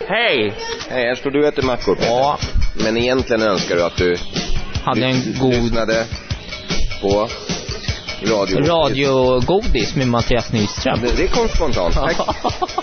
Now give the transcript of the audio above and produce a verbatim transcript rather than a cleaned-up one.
Hej! Hej, här står du och äter mackor, Peter. Ja. Men egentligen önskar du att du Hade en god lyssnade på radio. radiogodis med Mattias Nyström. Det, det kom spontant. Tack.